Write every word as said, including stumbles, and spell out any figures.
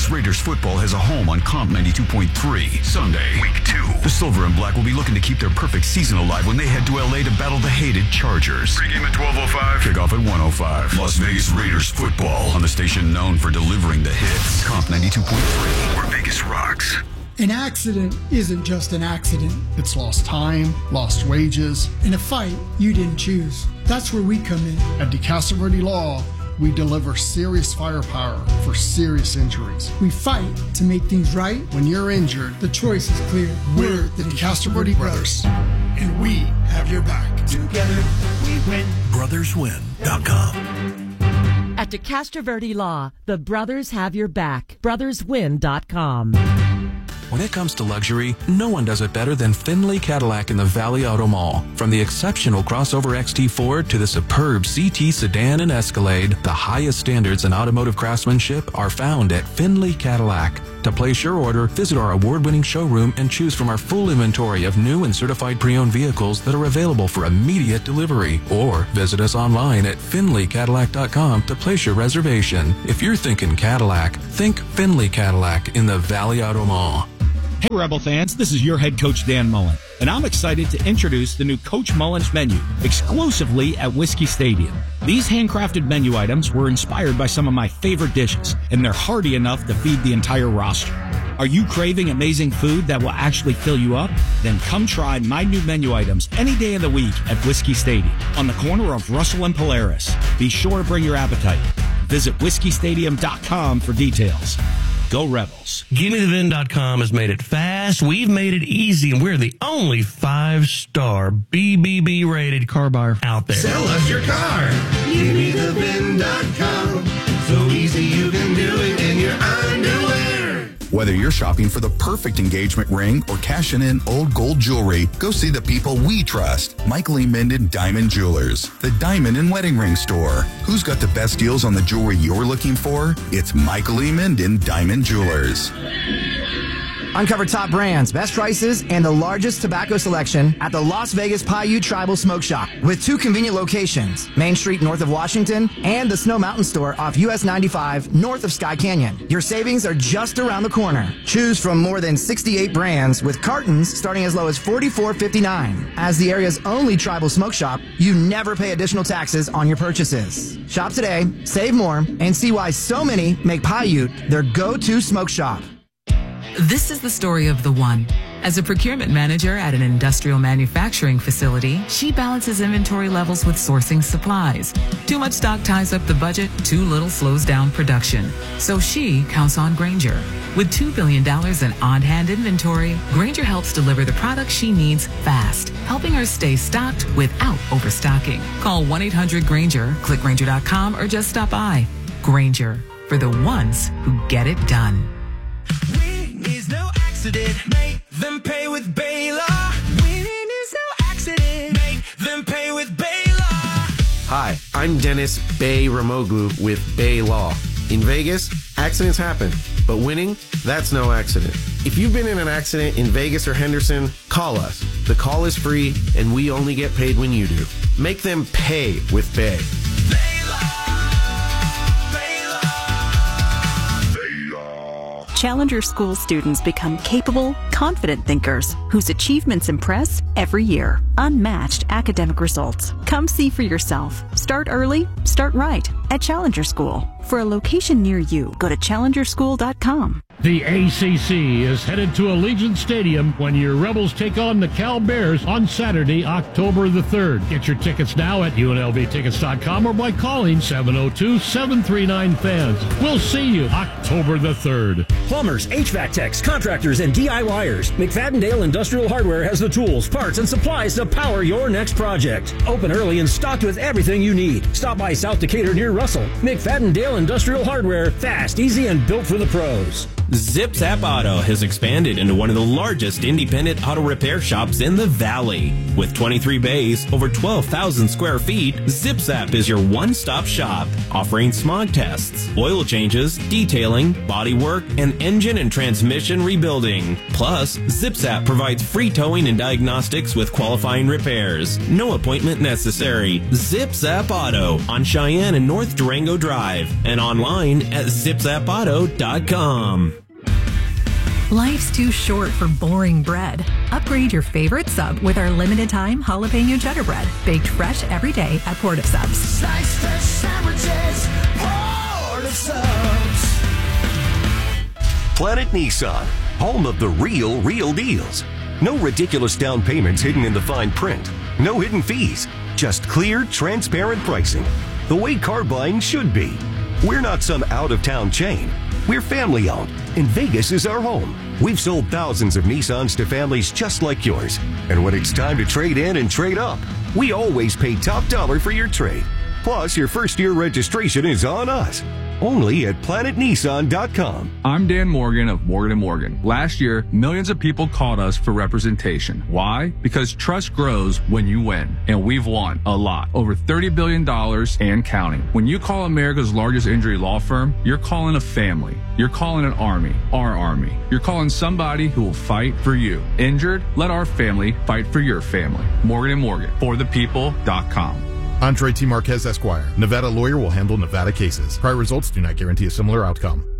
Vegas, Raiders football has a home on Comp ninety-two point three. Sunday, week two. The Silver and Black will be looking to keep their perfect season alive when they head to L A to battle the hated Chargers. Pre-game at twelve oh five. Kickoff at one oh five. Las Vegas Raiders football on the station known for delivering the hits. Comp ninety-two point three, where Vegas rocks. An accident isn't just an accident. It's lost time, lost wages. In a fight you didn't choose. That's where we come in. At DeCastro Law, we deliver serious firepower for serious injuries. We fight to make things right. When you're injured, the choice is clear. We're the DeCastro brothers, and we have your back. Together we win. brothers win dot com. At DeCastro Law, the brothers have your back. brothers win dot com. When it comes to luxury, no one does it better than Findlay Cadillac in the Valley Auto Mall. From the exceptional crossover X T Ford to the superb C T sedan and Escalade, the highest standards in automotive craftsmanship are found at Findlay Cadillac. To place your order, visit our award-winning showroom and choose from our full inventory of new and certified pre-owned vehicles that are available for immediate delivery. Or visit us online at Findlay Cadillac dot com to place your reservation. If you're thinking Cadillac, think Findlay Cadillac in the Valley Auto Mall. Hey Rebel fans, this is your head coach Dan Mullen, and I'm excited to introduce the new Coach Mullen's menu exclusively at Whiskey Stadium. These handcrafted menu items were inspired by some of my favorite dishes, and they're hearty enough to feed the entire roster. Are you craving amazing food that will actually fill you up? Then come try my new menu items any day of the week at Whiskey Stadium on the corner of Russell and Polaris. Be sure to bring your appetite. Visit whiskey stadium dot com for details. Go Rebels. Gimme the vin dot com has made it fast. We've made it easy, and we're the only five-star B B B rated car buyer out there. Sell us your car. Gimme the vin dot com. So easy you can do it in your underwear. Whether you're shopping for the perfect engagement ring or cashing in old gold jewelry, go see the people we trust. Michael E. Minden Diamond Jewelers, the diamond and wedding ring store. Who's got the best deals on the jewelry you're looking for? It's Michael E. Minden Diamond Jewelers. Uncover top brands, best prices, and the largest tobacco selection at the Las Vegas Paiute Tribal Smoke Shop with two convenient locations, Main Street north of Washington and the Snow Mountain Store off U S ninety-five north of Sky Canyon. Your savings are just around the corner. Choose from more than sixty-eight brands with cartons starting as low as forty-four fifty-nine. As the area's only tribal smoke shop, you never pay additional taxes on your purchases. Shop today, save more, and see why so many make Paiute their go-to smoke shop. This is the story of the one. As a procurement manager at an industrial manufacturing facility, she balances inventory levels with sourcing supplies. Too much stock ties up the budget, too little slows down production. So she counts on Grainger. With two billion dollars in on-hand inventory, Grainger helps deliver the products she needs fast, helping her stay stocked without overstocking. Call one eight hundred Grainger, click Grainger dot com, or just stop by. Grainger, for the ones who get it done. Is no accident. Make them pay with Baylor. Winning is no accident. Make them pay with Baylor. Hi, I'm Dennis Bay Ramoglu with Bay Law. In Vegas, accidents happen, but winning, that's no accident. If you've been in an accident in Vegas or Henderson, call us. The call is free, and we only get paid when you do. Make them pay with Bay. Challenger School students become capable, confident thinkers whose achievements impress every year. Unmatched academic results. Come see for yourself. Start early, start right at Challenger School. For a location near you, go to challenger school dot com. The A C C is headed to Allegiant Stadium when your Rebels take on the Cal Bears on Saturday, October the third. Get your tickets now at U N L V tickets dot com or by calling seven oh two, seven three nine, fans. We'll see you October the third. Plumbers, H V A C techs, contractors, and D I Y ers. McFadden-Dale Industrial Hardware has the tools, parts, and supplies to power your next project. Open early and stocked with everything you need. Stop by South Decatur near Russell. McFadden-Dale Industrial Hardware, fast, easy, and built for the pros. Zip Zap Auto has expanded into one of the largest independent auto repair shops in the Valley. With twenty-three bays, over twelve thousand square feet, Zip Zap is your one-stop shop, offering smog tests, oil changes, detailing, body work, and engine and transmission rebuilding. Plus, Zip Zap provides free towing and diagnostics with qualifying repairs. No appointment necessary. Zip Zap Auto on Cheyenne and North Durango Drive and online at zip zap auto dot com. Life's too short for boring bread. Upgrade your favorite sub with our limited time jalapeno cheddar bread, baked fresh every day at Port of Subs. Slice fresh sandwiches, Port of Subs. Planet Nissan, home of the real, real deals. No ridiculous down payments hidden in the fine print. No hidden fees. Just clear, transparent pricing. The way car buying should be. We're not some out-of-town chain. We're family-owned, and Vegas is our home. We've sold thousands of Nissans to families just like yours. And when it's time to trade in and trade up, we always pay top dollar for your trade. Plus, your first-year registration is on us. Only at planet nissan dot com. I'm Dan Morgan of Morgan and Morgan. Last year, millions of people called us for representation. Why? Because trust grows when you win. And we've won a lot. Over thirty billion dollars and counting. When you call America's largest injury law firm, you're calling a family. You're calling an army. Our army. You're calling somebody who will fight for you. Injured? Let our family fight for your family. Morgan and Morgan. For the people dot com. Andre T. Marquez, Esquire. Nevada lawyer will handle Nevada cases. Prior results do not guarantee a similar outcome.